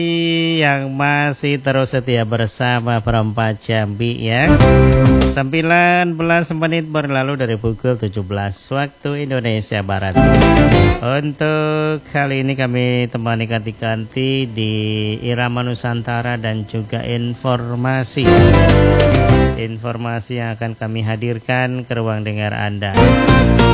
yang masih terus setia bersama Perempat Jambi ya. 19 menit berlalu dari pukul 17 waktu Indonesia Barat. Untuk kali ini kami temani ganti-ganti di Irama Nusantara dan juga informasi yang akan kami hadirkan ke ruang dengar Anda.